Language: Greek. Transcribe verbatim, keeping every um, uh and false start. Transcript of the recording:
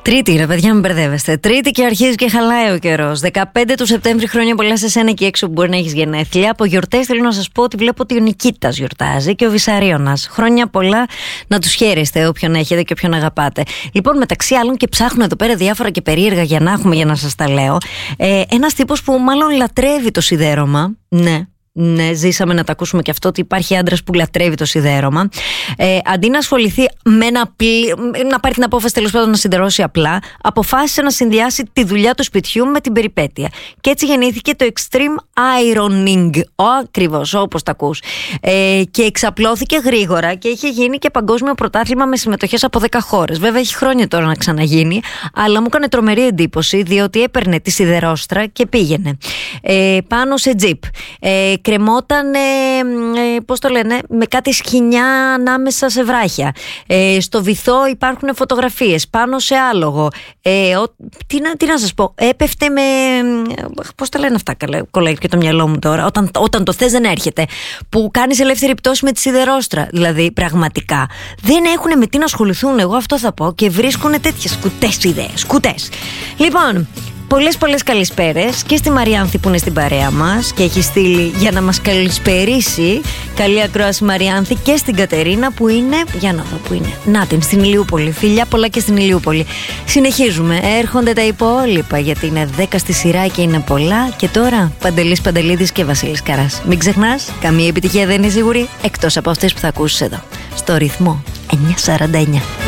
Τρίτη, ρε παιδιά, μην μπερδεύεστε. Τρίτη και αρχίζει και χαλάει ο καιρός. δεκαπέντε του Σεπτέμβρη, χρόνια πολλά σε σένα και έξω που μπορεί να έχεις γενέθλια. Από γιορτές θέλω να σας πω ότι βλέπω ότι ο Νικήτας γιορτάζει και ο Βυσαρίωνας. Χρόνια πολλά να τους χαίρεστε, όποιον έχετε και όποιον αγαπάτε. Λοιπόν, μεταξύ άλλων, και ψάχνω εδώ πέρα διάφορα και περίεργα για να έχουμε, για να σας τα λέω. Ε, ένας τύπος που μάλλον λατρεύει το σιδέρωμα. Ναι. Ναι, ζήσαμε να τα ακούσουμε και αυτό, ότι υπάρχει άντρας που λατρεύει το σιδέρωμα. Ε, αντί να ασχοληθεί με ένα πλή, να πάρει την απόφαση τέλος πάντων να σιδερώσει απλά, αποφάσισε να συνδυάσει τη δουλειά του σπιτιού με την περιπέτεια. Και έτσι γεννήθηκε το Extreme Ironing. Ο, ακριβώς, όπως τα ακούς. Ε, και εξαπλώθηκε γρήγορα και είχε γίνει και παγκόσμιο πρωτάθλημα με συμμετοχές από δέκα χώρες. Βέβαια, έχει χρόνια τώρα να ξαναγίνει, αλλά μου έκανε τρομερή εντύπωση, διότι έπαιρνε τη σιδερόστρα και πήγαινε ε, πάνω σε τζιπ. Ε, κρεμόταν, ε, ε, πώς το λένε, με κάτι σκοινιά ανάμεσα σε βράχια. Ε, στο βυθό υπάρχουν φωτογραφίες, πάνω σε άλογο. Ε, ο, τι, να, τι να σας πω, έπεφτε με, πώς τα λένε αυτά, κολλάει και το μυαλό μου τώρα, όταν, όταν το θες δεν έρχεται, που κάνεις ελεύθερη πτώση με τη σιδερόστρα. Δηλαδή, πραγματικά, δεν έχουν με τι να ασχοληθούν, εγώ αυτό θα πω, και βρίσκουν τέτοιες σκουτές ιδέες, σκουτές. Λοιπόν, πολλές πολλές καλησπέρες και στη Μαριάνθη που είναι στην παρέα μας και έχει στείλει για να μας καλησπερίσει. Καλή ακρόαση Μαριάνθη, και στην Κατερίνα που είναι, για να δω που είναι, να την, στην Ηλιούπολη. Φιλιά πολλά και στην Ηλιούπολη. Συνεχίζουμε, έρχονται τα υπόλοιπα γιατί είναι δέκα στη σειρά και είναι πολλά. Και τώρα Παντελής Παντελίδης και Βασίλης Καράς. Μην ξεχνάς, καμία επιτυχία δεν είναι σίγουρη εκτός από αυτές που θα ακούσεις εδώ στο ρυθμό εννιακόσια σαράντα εννιά.